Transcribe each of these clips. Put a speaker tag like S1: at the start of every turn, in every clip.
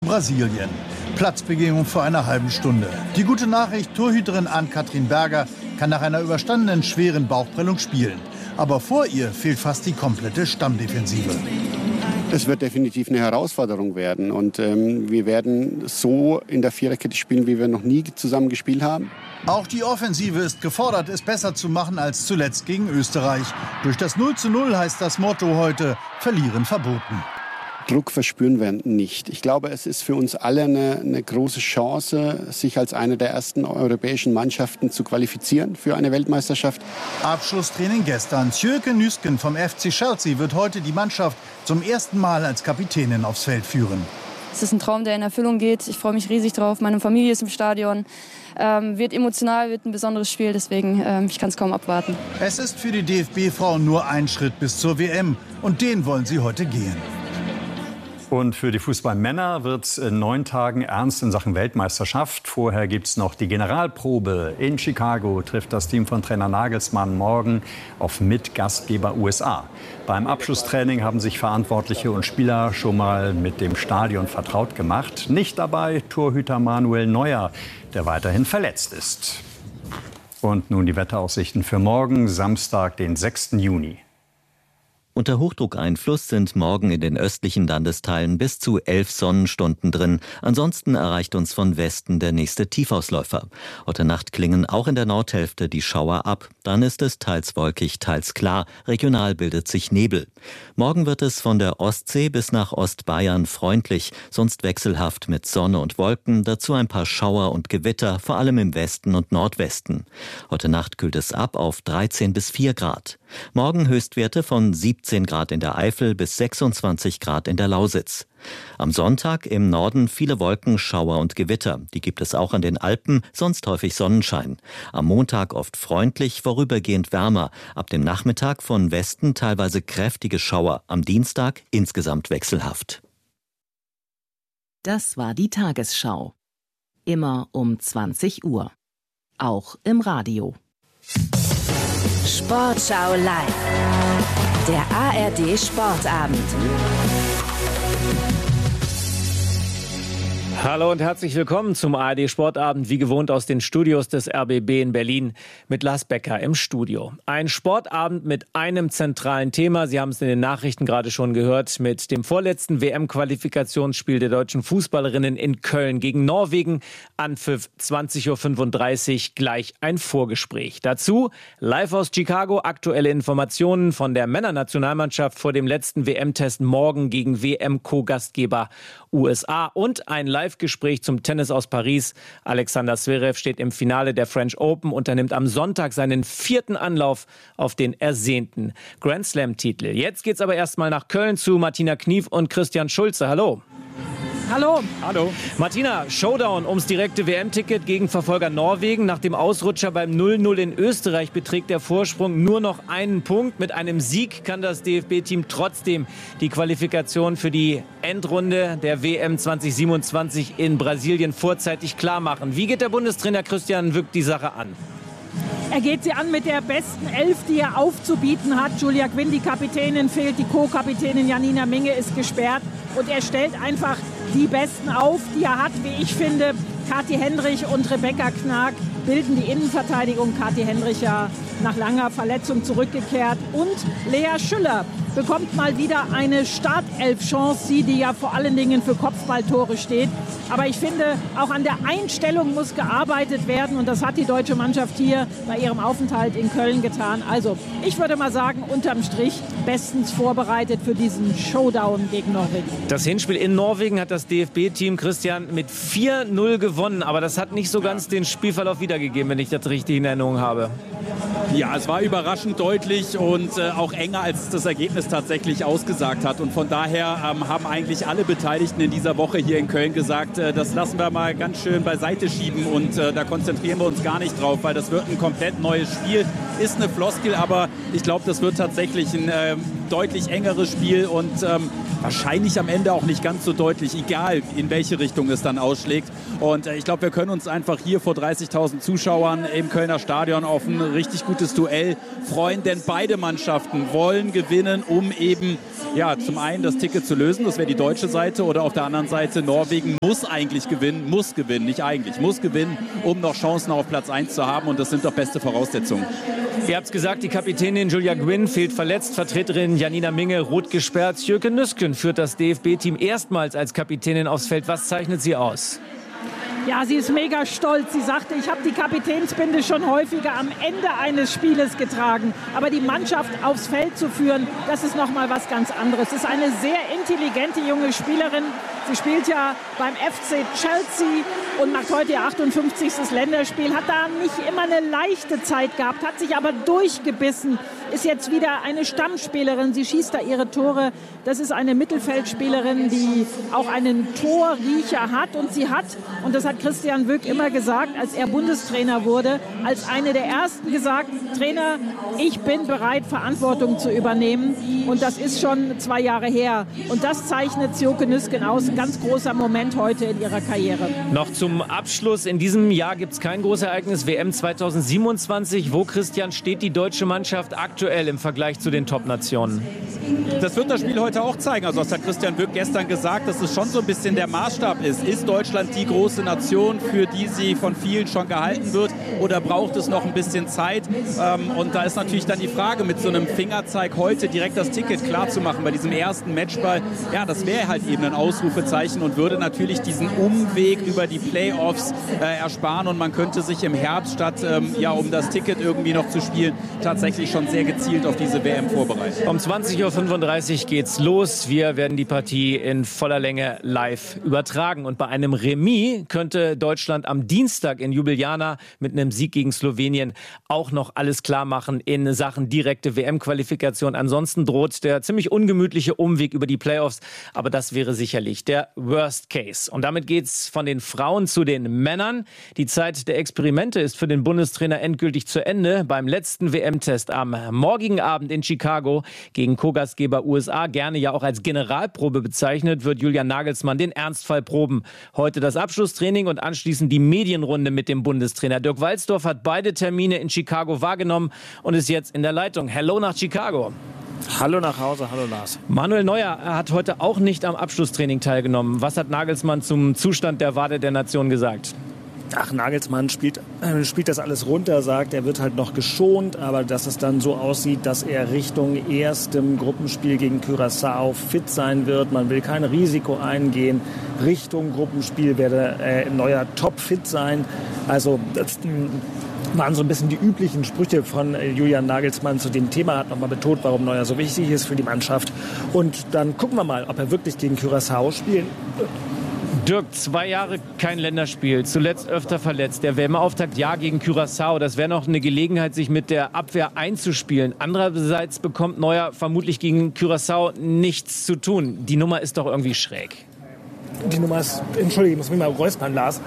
S1: Brasilien. Platzbegehung vor einer halben Stunde. Die gute Nachricht, Torhüterin Ann-Kathrin Berger kann nach einer überstandenen schweren Bauchprellung spielen. Aber vor ihr fehlt fast die komplette Stammdefensive.
S2: Es wird definitiv eine Herausforderung werden. Und wir werden so in der Viererkette spielen, wie wir noch nie zusammen gespielt haben.
S1: Auch die Offensive ist gefordert, es besser zu machen als zuletzt gegen Österreich. Durch das 0:0 heißt das Motto heute, verlieren verboten.
S2: Druck verspüren wir nicht. Ich glaube, es ist für uns alle eine große Chance, sich als eine der ersten europäischen Mannschaften zu qualifizieren für eine Weltmeisterschaft.
S1: Abschlusstraining gestern. Tjöke Nüsken vom FC Chelsea wird heute die Mannschaft zum ersten Mal als Kapitänin aufs Feld führen.
S3: Es ist ein Traum, der in Erfüllung geht. Ich freue mich riesig drauf. Meine Familie ist im Stadion. Wird emotional, wird ein besonderes Spiel. Deswegen, ich kann es kaum abwarten.
S1: Es ist für die DFB-Frauen nur ein Schritt bis zur WM. Und den wollen sie heute gehen.
S4: Und für die Fußballmänner wird es in 9 Tagen ernst in Sachen Weltmeisterschaft. Vorher gibt es noch die Generalprobe. In Chicago trifft das Team von Trainer Nagelsmann morgen auf Mitgastgeber USA. Beim Abschlusstraining haben sich Verantwortliche und Spieler schon mal mit dem Stadion vertraut gemacht. Nicht dabei Torhüter Manuel Neuer, der weiterhin verletzt ist. Und nun die Wetteraussichten für morgen, Samstag, den 6. Juni.
S5: Unter Hochdruckeinfluss sind morgen in den östlichen Landesteilen bis zu 11 Sonnenstunden drin. Ansonsten erreicht uns von Westen der nächste Tiefausläufer. Heute Nacht klingen auch in der Nordhälfte die Schauer ab. Dann ist es teils wolkig, teils klar. Regional bildet sich Nebel. Morgen wird es von der Ostsee bis nach Ostbayern freundlich, sonst wechselhaft mit Sonne und Wolken. Dazu ein paar Schauer und Gewitter, vor allem im Westen und Nordwesten. Heute Nacht kühlt es ab auf 13 bis 4 Grad. Morgen Höchstwerte von 17 Grad in der Eifel bis 26 Grad in der Lausitz. Am Sonntag im Norden viele Wolken, Schauer und Gewitter. Die gibt es auch an den Alpen, sonst häufig Sonnenschein. Am Montag oft freundlich, vorübergehend wärmer. Ab dem Nachmittag von Westen teilweise kräftige Schauer. Am Dienstag insgesamt wechselhaft.
S6: Das war die Tagesschau. Immer um 20 Uhr. Auch im Radio.
S7: Sportschau live. Der ARD Sportabend.
S8: Hallo und herzlich willkommen zum ARD Sportabend, wie gewohnt aus den Studios des RBB in Berlin mit Lars Becker im Studio. Ein Sportabend mit einem zentralen Thema, Sie haben es in den Nachrichten gerade schon gehört, mit dem vorletzten WM-Qualifikationsspiel der deutschen Fußballerinnen in Köln gegen Norwegen. Anpfiff 20:35 Uhr, gleich ein Vorgespräch. Dazu live aus Chicago aktuelle Informationen von der Männernationalmannschaft vor dem letzten WM-Test morgen gegen WM-Co-Gastgeber USA und ein Live-Gespräch zum Tennis aus Paris. Alexander Zverev steht im Finale der French Open, unternimmt am Sonntag seinen 4. Anlauf auf den ersehnten Grand Slam-Titel. Jetzt geht's aber erstmal nach Köln zu Martina Knief und Christian Schulze. Hallo.
S9: Hallo.
S8: Hallo. Martina, Showdown ums direkte WM-Ticket gegen Verfolger Norwegen. Nach dem Ausrutscher beim 0:0 in Österreich beträgt der Vorsprung nur noch einen Punkt. Mit einem Sieg kann das DFB-Team trotzdem die Qualifikation für die Endrunde der WM 2027 in Brasilien vorzeitig klarmachen. Wie geht der Bundestrainer Christian Wück die Sache an?
S9: Er geht sie an mit der besten Elf, die er aufzubieten hat. Julia Quinn, die Kapitänin, fehlt. Die Co-Kapitänin Janina Minge ist gesperrt. Und er stellt einfach die Besten auf, die er hat, wie ich finde. Kathi Hendrich und Rebecca Knag bilden die Innenverteidigung. Kathi Hendrich ja nach langer Verletzung zurückgekehrt. Und Lea Schüller bekommt mal wieder eine Startelf-Chance. Sie, die ja vor allen Dingen für Kopfballtore steht. Aber ich finde, auch an der Einstellung muss gearbeitet werden. Und das hat die deutsche Mannschaft hier bei ihrem Aufenthalt in Köln getan. Also, ich würde mal sagen, unterm Strich bestens vorbereitet für diesen Showdown gegen Norwegen.
S8: Das Hinspiel in Norwegen hat das DFB-Team, Christian, mit 4:0 gewonnen. Aber das hat nicht so ganz den Spielverlauf wiedergegeben, wenn ich das richtig in Erinnerung habe.
S10: Ja, es war überraschend deutlich und auch enger, als das Ergebnis tatsächlich ausgesagt hat. Und von daher haben eigentlich alle Beteiligten in dieser Woche hier in Köln gesagt, das lassen wir mal ganz schön beiseite schieben und da konzentrieren wir uns gar nicht drauf, weil das wird ein komplett neues Spiel. Ist eine Floskel, aber ich glaube, das wird tatsächlich ein deutlich engeres Spiel und wahrscheinlich am Ende auch nicht ganz so deutlich, egal in welche Richtung es dann ausschlägt. Und ich glaube, wir können uns einfach hier vor 30.000 Zuschauern im Kölner Stadion auf ein richtig gutes Duell freuen, denn beide Mannschaften wollen gewinnen, um eben zum einen das Ticket zu lösen, das wäre die deutsche Seite, oder auf der anderen Seite Norwegen muss gewinnen, nicht eigentlich, muss gewinnen, um noch Chancen auf Platz 1 zu haben, und das sind doch beste Voraussetzungen.
S8: Ihr habt es gesagt, die Kapitänin Julia Gwynn fehlt verletzt, Vertreterin Janina Minge rot gesperrt. Sjöke Nüsken führt das DFB-Team erstmals als Kapitänin aufs Feld. Was zeichnet sie aus?
S9: Ja, sie ist mega stolz. Sie sagte, ich habe die Kapitänsbinde schon häufiger am Ende eines Spieles getragen. Aber die Mannschaft aufs Feld zu führen, das ist noch mal was ganz anderes. Es ist eine sehr intelligente junge Spielerin. Sie spielt ja beim FC Chelsea und macht heute ihr 58. Länderspiel. Hat da nicht immer eine leichte Zeit gehabt, hat sich aber durchgebissen. Ist jetzt wieder eine Stammspielerin. Sie schießt da ihre Tore. Das ist eine Mittelfeldspielerin, die auch einen Torriecher hat. Und sie hat, und das hat Christian Wück immer gesagt, als er Bundestrainer wurde, als eine der ersten gesagt, Trainer, ich bin bereit, Verantwortung zu übernehmen. Und das ist schon 2 Jahre her. Und das zeichnet Sjöke Nüsken aus. Ein ganz großer Moment heute in ihrer Karriere.
S8: Noch zum Abschluss. In diesem Jahr gibt es kein großes Ereignis. WM 2027. Wo, Christian, steht die deutsche Mannschaft aktuell im Vergleich zu den Top-Nationen?
S10: Das wird das Spiel heute auch zeigen. Also das hat Christian Wück gestern gesagt, dass es schon so ein bisschen der Maßstab ist. Ist Deutschland die große Nation, für die sie von vielen schon gehalten wird, oder braucht es noch ein bisschen Zeit? Und da ist natürlich dann die Frage, mit so einem Fingerzeig heute direkt das Ticket klar zu machen bei diesem ersten Matchball. Ja, das wäre halt eben ein Ausrufezeichen und würde natürlich diesen Umweg über die Playoffs ersparen, und man könnte sich im Herbst statt um das Ticket irgendwie noch zu spielen, tatsächlich schon sehr gezielt auf diese WM vorbereiten.
S8: Um 20:35 Uhr geht's los. Wir werden die Partie in voller Länge live übertragen. Und bei einem Remis könnte Deutschland am Dienstag in Ljubljana mit einem Sieg gegen Slowenien auch noch alles klar machen in Sachen direkte WM-Qualifikation. Ansonsten droht der ziemlich ungemütliche Umweg über die Playoffs. Aber das wäre sicherlich der Worst Case. Und damit geht's von den Frauen zu den Männern. Die Zeit der Experimente ist für den Bundestrainer endgültig zu Ende. Beim letzten WM-Test am morgigen Abend in Chicago gegen Co-Gastgeber USA, gerne ja auch als Generalprobe bezeichnet, wird Julian Nagelsmann den Ernstfall proben. Heute das Abschlusstraining und anschließend die Medienrunde mit dem Bundestrainer. Dirk Walzdorf hat beide Termine in Chicago wahrgenommen und ist jetzt in der Leitung. Hello nach Chicago.
S11: Hallo nach Hause, hallo Lars.
S8: Manuel Neuer hat heute auch nicht am Abschlusstraining teilgenommen. Was hat Nagelsmann zum Zustand der Wade der Nation gesagt?
S11: Ach, Nagelsmann spielt das alles runter, sagt, er wird halt noch geschont, aber dass es dann so aussieht, dass er Richtung erstem Gruppenspiel gegen Curaçao fit sein wird. Man will kein Risiko eingehen. Richtung Gruppenspiel werde Neuer topfit sein. Also das waren so ein bisschen die üblichen Sprüche von Julian Nagelsmann zu dem Thema, hat nochmal betont, warum Neuer so wichtig ist für die Mannschaft. Und dann gucken wir mal, ob er wirklich gegen Curaçao spielt.
S8: Dirk, 2 Jahre kein Länderspiel, zuletzt öfter verletzt. Der WM-Auftakt ja gegen Curaçao, das wäre noch eine Gelegenheit, sich mit der Abwehr einzuspielen. Andererseits bekommt Neuer vermutlich gegen Curaçao nichts zu tun. Die Nummer ist doch irgendwie schräg.
S11: Die Nummer ist, entschuldige, ich muss mich mal räuspern, Lars.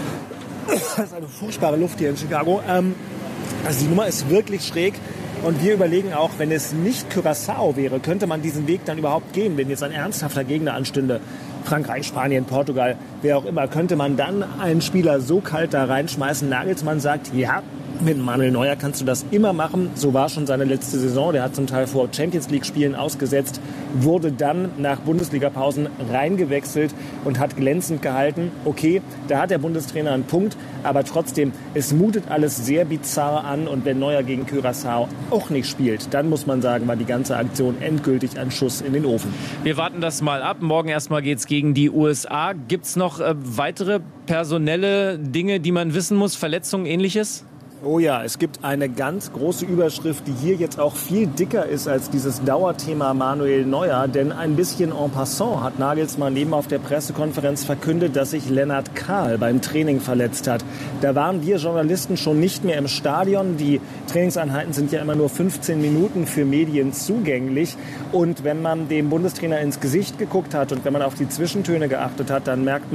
S11: Das ist eine furchtbare Luft hier in Chicago. Also die Nummer ist wirklich schräg. Und wir überlegen auch, wenn es nicht Curaçao wäre, könnte man diesen Weg dann überhaupt gehen, wenn jetzt ein ernsthafter Gegner anstünde. Frankreich, Spanien, Portugal, wer auch immer, könnte man dann einen Spieler so kalt da reinschmeißen? Nagelsmann sagt, ja, mit Manuel Neuer kannst du das immer machen. So war schon seine letzte Saison. Der hat zum Teil vor Champions-League-Spielen ausgesetzt, wurde dann nach Bundesliga-Pausen reingewechselt und hat glänzend gehalten. Okay, da hat der Bundestrainer einen Punkt, aber trotzdem, es mutet alles sehr bizarr an. Und wenn Neuer gegen Curaçao auch nicht spielt, dann muss man sagen, war die ganze Aktion endgültig ein Schuss in den Ofen.
S8: Wir warten das mal ab. Morgen erstmal geht's gegen die USA. Gibt's noch weitere personelle Dinge, die man wissen muss? Verletzungen, Ähnliches?
S11: Oh ja, es gibt eine ganz große Überschrift, die hier jetzt auch viel dicker ist als dieses Dauerthema Manuel Neuer. Denn ein bisschen en passant hat Nagelsmann eben auf der Pressekonferenz verkündet, dass sich Lennart Kahl beim Training verletzt hat. Da waren wir Journalisten schon nicht mehr im Stadion. Die Trainingseinheiten sind ja immer nur 15 Minuten für Medien zugänglich. Und wenn man dem Bundestrainer ins Gesicht geguckt hat und wenn man auf die Zwischentöne geachtet hat, dann merkt man,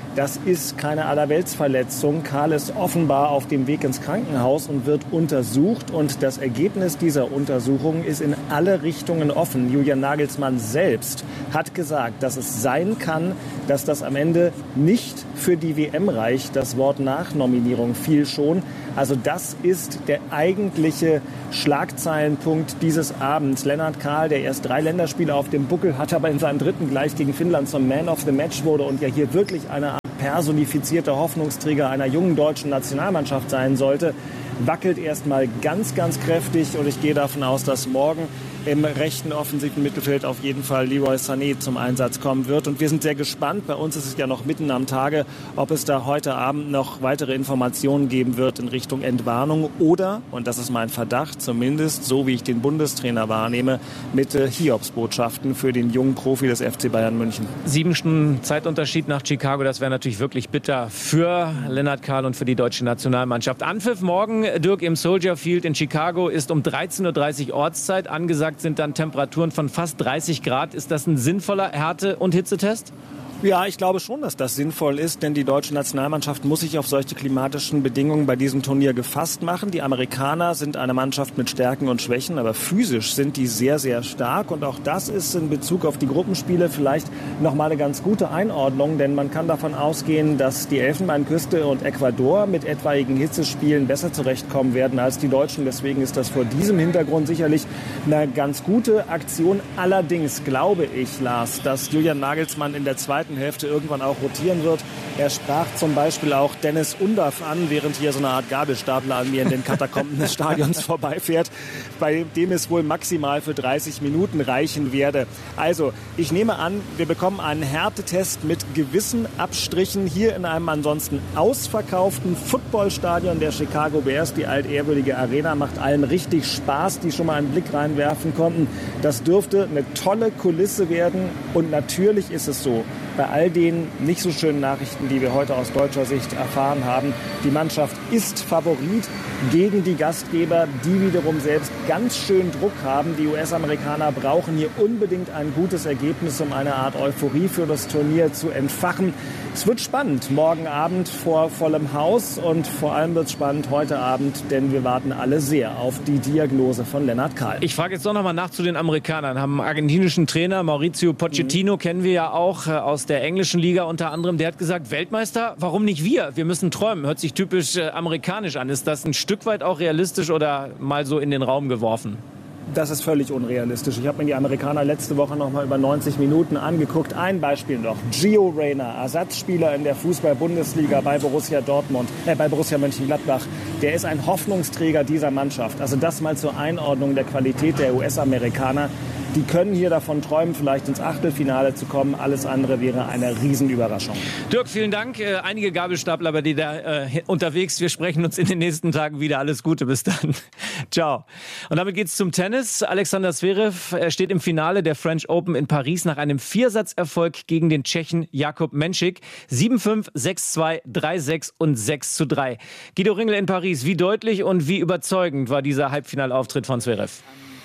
S11: das ist keine Allerweltsverletzung. Karl ist offenbar auf dem Weg ins Krankenhaus und wird untersucht. Und das Ergebnis dieser Untersuchung ist in alle Richtungen offen. Julian Nagelsmann selbst hat gesagt, dass es sein kann, dass das am Ende nicht für die WM reicht. Das Wort Nachnominierung fiel schon. Also das ist der eigentliche Schlagzeilenpunkt dieses Abends. Lennart Kahl, der erst 3 Länderspiele auf dem Buckel hat, aber in seinem 3. gleich gegen Finnland zum Man of the Match wurde und ja hier wirklich eine Art personifizierter Hoffnungsträger einer jungen deutschen Nationalmannschaft sein sollte, wackelt erstmal ganz, ganz kräftig. Und ich gehe davon aus, dass morgen im rechten offensiven Mittelfeld auf jeden Fall Leroy Sané zum Einsatz kommen wird. Und wir sind sehr gespannt, bei uns ist es ja noch mitten am Tage, ob es da heute Abend noch weitere Informationen geben wird in Richtung Entwarnung oder, und das ist mein Verdacht, zumindest so wie ich den Bundestrainer wahrnehme, mit Hiobsbotschaften für den jungen Profi des FC Bayern München.
S8: 7 Stunden Zeitunterschied nach Chicago, das wäre natürlich wirklich bitter für Lennart Kahl und für die deutsche Nationalmannschaft. Anpfiff morgen, Dirk, im Soldier Field in Chicago ist um 13:30 Uhr Ortszeit. Angesagt sind dann Temperaturen von fast 30 Grad. Ist das ein sinnvoller Härte- und Hitzetest?
S11: Ja, ich glaube schon, dass das sinnvoll ist, denn die deutsche Nationalmannschaft muss sich auf solche klimatischen Bedingungen bei diesem Turnier gefasst machen. Die Amerikaner sind eine Mannschaft mit Stärken und Schwächen, aber physisch sind die sehr, sehr stark. Und auch das ist in Bezug auf die Gruppenspiele vielleicht nochmal eine ganz gute Einordnung, denn man kann davon ausgehen, dass die Elfenbeinküste und Ecuador mit etwaigen Hitzespielen besser zurechtkommen werden als die Deutschen. Deswegen ist das vor diesem Hintergrund sicherlich eine ganz gute Aktion. Allerdings glaube ich, Lars, dass Julian Nagelsmann in der zweiten Hälfte irgendwann auch rotieren wird. Er sprach zum Beispiel auch Dennis Undaff an, während hier so eine Art Gabelstapler an mir in den Katakomben des Stadions vorbeifährt, bei dem es wohl maximal für 30 Minuten reichen werde. Also, ich nehme an, wir bekommen einen Härtetest mit gewissen Abstrichen hier in einem ansonsten ausverkauften Footballstadion der Chicago Bears. Die altehrwürdige Arena macht allen richtig Spaß, die schon mal einen Blick reinwerfen konnten. Das dürfte eine tolle Kulisse werden und natürlich ist es so, bei all den nicht so schönen Nachrichten, die wir heute aus deutscher Sicht erfahren haben. Die Mannschaft ist Favorit gegen die Gastgeber, die wiederum selbst ganz schön Druck haben. Die US-Amerikaner brauchen hier unbedingt ein gutes Ergebnis, um eine Art Euphorie für das Turnier zu entfachen. Es wird spannend morgen Abend vor vollem Haus und vor allem wird es spannend heute Abend, denn wir warten alle sehr auf die Diagnose von Lennart Kahl.
S8: Ich frage jetzt doch noch mal nach zu den Amerikanern. Haben einen argentinischen Trainer, Mauricio Pochettino, kennen wir ja auch aus der englischen Liga unter anderem. Der hat gesagt, Weltmeister, warum nicht wir? Wir müssen träumen. Hört sich typisch amerikanisch an. Ist das ein Stück weit auch realistisch oder mal so in den Raum geworfen?
S11: Das ist völlig unrealistisch. Ich habe mir die Amerikaner letzte Woche noch mal über 90 Minuten angeguckt. Ein Beispiel noch. Gio Reyna, Ersatzspieler in der Fußball-Bundesliga bei Borussia Mönchengladbach. Der ist ein Hoffnungsträger dieser Mannschaft. Also das mal zur Einordnung der Qualität der US-Amerikaner. Die können hier davon träumen, vielleicht ins Achtelfinale zu kommen. Alles andere wäre eine Riesenüberraschung.
S8: Dirk, vielen Dank. Einige Gabelstapler bei dir da unterwegs. Wir sprechen uns in den nächsten Tagen wieder. Alles Gute, bis dann. Ciao. Und damit geht's zum Tennis. Alexander Zverev steht im Finale der French Open in Paris nach einem Viersatzerfolg gegen den Tschechen Jakub Menšík. 7-5, 6-2, 3-6 und 6-3. Guido Ringel in Paris. Wie deutlich und wie überzeugend war dieser Halbfinalauftritt von Zverev?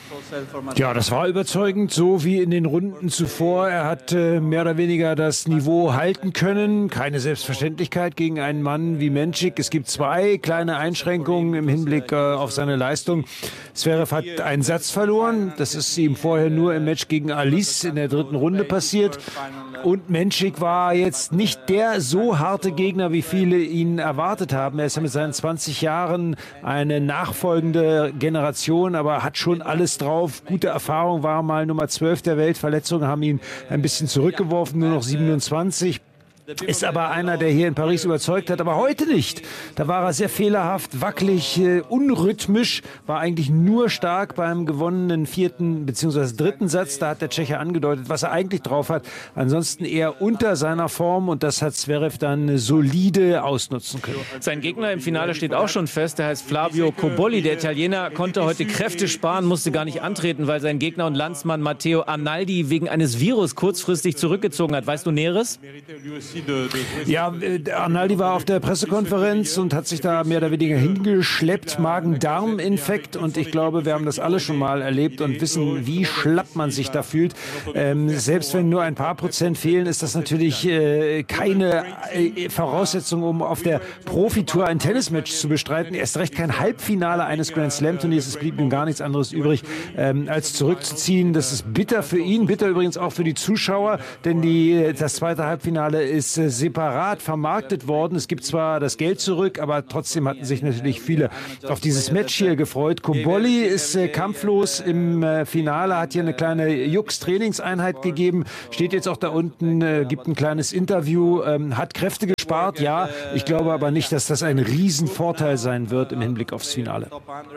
S12: Ja, das war überzeugend, so wie in den Runden zuvor. Er hat mehr oder weniger das Niveau halten können. Keine Selbstverständlichkeit gegen einen Mann wie Menšík. Es gibt 2 kleine Einschränkungen im Hinblick auf seine Leistung. Zverev hat einen Satz verloren. Das ist ihm vorher nur im Match gegen Alice in der 3. Runde passiert. Und Menšík war jetzt nicht der so harte Gegner, wie viele ihn erwartet haben. Er ist ja mit seinen 20 Jahren eine nachfolgende Generation, aber hat schon alles drauf. Gute Erfahrung, war mal Nummer 12 der Welt. Verletzungen haben ihn ein bisschen zurückgeworfen, nur noch 27. Ist aber einer, der hier in Paris überzeugt hat, aber heute nicht. Da war er sehr fehlerhaft, wackelig, unrhythmisch, war eigentlich nur stark beim gewonnenen 4. bzw. 3. Satz. Da hat der Tscheche angedeutet, was er eigentlich drauf hat. Ansonsten eher unter seiner Form und das hat Zverev dann solide ausnutzen können.
S8: Sein Gegner im Finale steht auch schon fest, der heißt Flavio Cobolli. Der Italiener konnte heute Kräfte sparen, musste gar nicht antreten, weil sein Gegner und Landsmann Matteo Arnaldi wegen eines Virus kurzfristig zurückgezogen hat. Weißt du Näheres?
S12: Ja, Arnaldi war auf der Pressekonferenz und hat sich da mehr oder weniger hingeschleppt. Magen-Darm-Infekt. Und ich glaube, wir haben das alle schon mal erlebt und wissen, wie schlapp man sich da fühlt. Selbst wenn nur ein paar Prozent fehlen, ist das natürlich keine Voraussetzung, um auf der Profitour ein Tennismatch zu bestreiten. Erst recht kein Halbfinale eines Grand Slam-Turniers. Es blieb ihm gar nichts anderes übrig, als zurückzuziehen. Das ist bitter für ihn, bitter übrigens auch für die Zuschauer, denn das zweite Halbfinale ist separat vermarktet worden. Es gibt zwar das Geld zurück, aber trotzdem hatten sich natürlich viele auf dieses Match hier gefreut. Cobolli ist kampflos im Finale, hat hier eine kleine Jux-Trainingseinheit gegeben, steht jetzt auch da unten, gibt ein kleines Interview, hat Kräfte gespart, ja. Ich glaube aber nicht, dass das ein Riesenvorteil sein wird im Hinblick aufs Finale.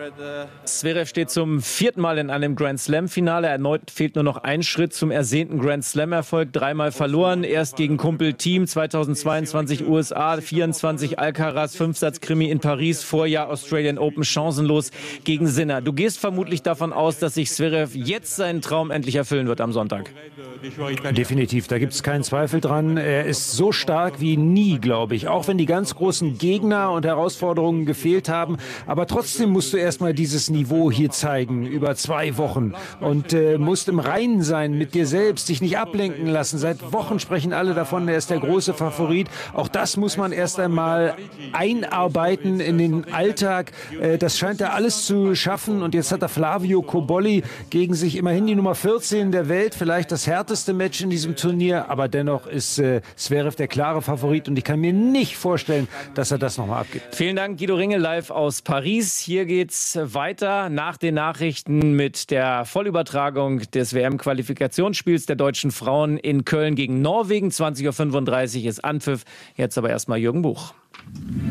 S8: Zverev steht zum 4. Mal in einem Grand Slam-Finale. Erneut fehlt nur noch ein Schritt zum ersehnten Grand Slam-Erfolg. 3-mal verloren, erst gegen Kumpel Thiem 2022 USA, 24 Alcaraz, 5-Satz-Krimi in Paris, Vorjahr Australian Open chancenlos gegen Sinner. Du gehst vermutlich davon aus, dass sich Zverev jetzt seinen Traum endlich erfüllen wird am Sonntag.
S12: Definitiv, da gibt es keinen Zweifel dran. Er ist so stark wie nie, glaube ich. Auch wenn die ganz großen Gegner und Herausforderungen gefehlt haben. Aber trotzdem musst du erstmal dieses Niveau hier zeigen, über 2 Wochen. Und musst im Reinen sein mit dir selbst, dich nicht ablenken lassen. Seit Wochen sprechen alle davon, er ist der große Favorit. Auch das muss man erst einmal einarbeiten in den Alltag. Das scheint er alles zu schaffen. Und jetzt hat er Flavio Cobolli gegen sich, immerhin die Nummer 14 der Welt. Vielleicht das härteste Match in diesem Turnier. Aber dennoch ist Zverev der klare Favorit. Und ich kann mir nicht vorstellen, dass er das nochmal abgibt.
S8: Vielen Dank, Guido Ringel, live aus Paris. Hier geht's weiter nach den Nachrichten mit der Vollübertragung des WM-Qualifikationsspiels der deutschen Frauen in Köln gegen Norwegen. 20:35 Uhr ist Anpfiff. Jetzt aber erstmal Jürgen Buch.